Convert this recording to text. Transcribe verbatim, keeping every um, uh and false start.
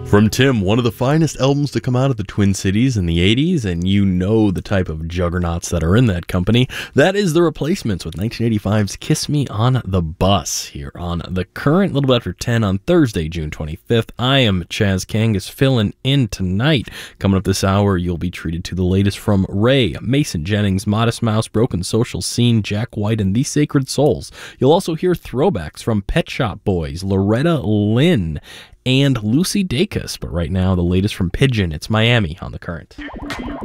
From Tim, one of the finest albums to come out of the Twin Cities in the eighties, and you know the type of juggernauts that are in that company. That is The Replacements with nineteen eighty-five's Kiss Me on the Bus here on The Current, a little bit after ten on Thursday, June twenty-fifth. I am Chaz Kangas filling in tonight. Coming up this hour, you'll be treated to the latest from Ray, Mason Jennings, Modest Mouse, Broken Social Scene, Jack White, and The Sacred Souls. You'll also hear throwbacks from Pet Shop Boys, Loretta Lynn, and Lucy Dacus. But right now, the latest from Pigeon. It's Miami on The Current.